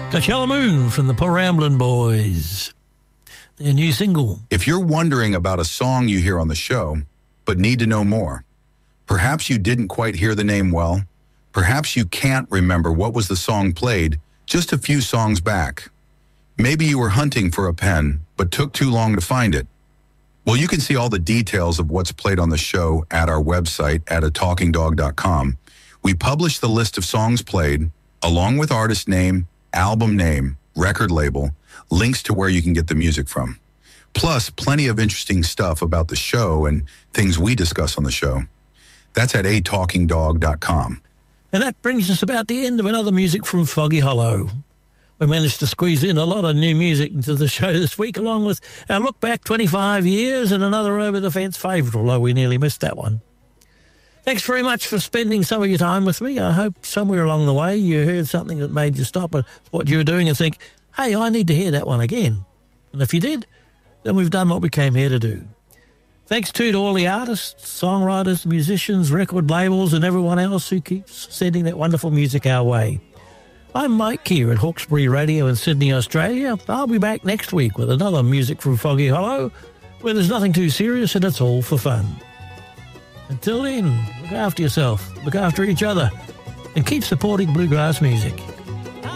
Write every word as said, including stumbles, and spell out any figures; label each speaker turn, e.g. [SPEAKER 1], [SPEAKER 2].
[SPEAKER 1] Coachella Moon from the Paramblin' Boys. Their new single.
[SPEAKER 2] If you're wondering about a song you hear on the show, but need to know more, perhaps you didn't quite hear the name well, perhaps you can't remember what was the song played just a few songs back. Maybe you were hunting for a pen, but took too long to find it. Well, you can see all the details of what's played on the show at our website at a talking dog dot com. We publish the list of songs played, along with artist name, album name, record label, links to where you can get the music from. Plus, plenty of interesting stuff about the show and things we discuss on the show. That's at a talking dog dot com.
[SPEAKER 1] And that brings us about the end of another music from Foggy Hollow. We managed to squeeze in a lot of new music into the show this week, along with our look back twenty-five years and another over-the-fence favourite, although we nearly missed that one. Thanks very much for spending some of your time with me. I hope somewhere along the way you heard something that made you stop at what you were doing and think, hey, I need to hear that one again. And if you did, then we've done what we came here to do. Thanks too to all the artists, songwriters, musicians, record labels, and everyone else who keeps sending that wonderful music our way. I'm Mike here at Hawkesbury Radio in Sydney, Australia. I'll be back next week with another music from Foggy Hollow, where there's nothing too serious and it's all for fun. Until then, look after yourself, look after each other, and keep supporting bluegrass music.